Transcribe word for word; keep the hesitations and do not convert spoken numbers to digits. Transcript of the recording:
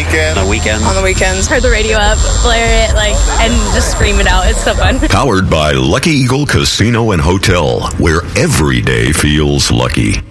weekend. On the weekends. On the weekends. Turn the radio up, blare it, like, and just scream it out. It's so fun. Powered by Lucky Eagle Casino and Hotel, where every day feels lucky.